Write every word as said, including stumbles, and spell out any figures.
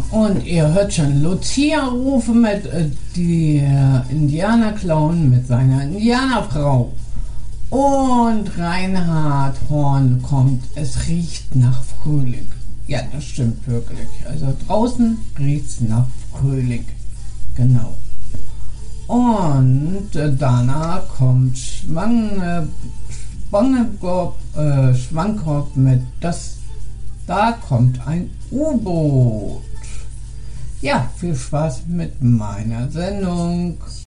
und ihr hört schon Lucia rufen mit äh, die äh, Indianerclown mit seiner Indianerfrau. Und Reinhard Horn kommt, es riecht nach Frühling. Ja, das stimmt wirklich. Also draußen riecht es nach Frühling. Genau. Und äh, danach kommt Schwang, äh, Schwangekorb, äh, Schwangkorb mit das. Da kommt ein U-Boot. Ja, viel Spaß mit meiner Sendung.